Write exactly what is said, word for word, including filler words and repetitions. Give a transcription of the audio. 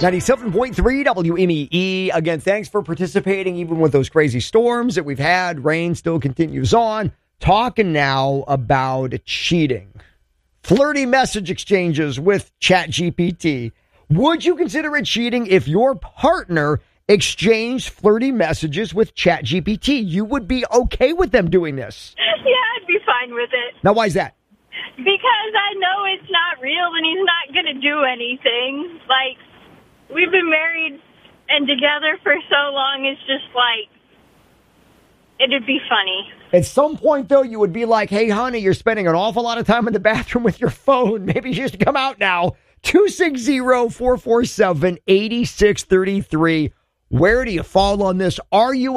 ninety-seven point three W M E E. Again, thanks for participating, even with those crazy storms that we've had. Rain still continues on. Talking now about cheating. Flirty message exchanges with ChatGPT. Would you consider it cheating if your partner exchanged flirty messages with ChatGPT? You would be okay with them doing this? Yeah, I'd be fine with it. Now, why is that? Because I know it's not real and he's not going to do anything. Like, we've been married and together for so long, it's just like, it'd be funny. At some point, though, you would be like, hey, honey, you're spending an awful lot of time in the bathroom with your phone. Maybe you should come out now. two six zero, four four seven, eight six three three. Where do you fall on this? Are you